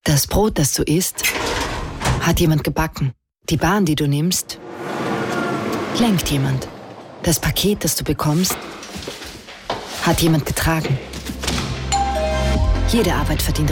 Das Brot, das du isst, hat jemand gebacken. Die Bahn, die du nimmst, lenkt jemand. Das Paket, das du bekommst, hat jemand getragen. Jede Arbeit verdient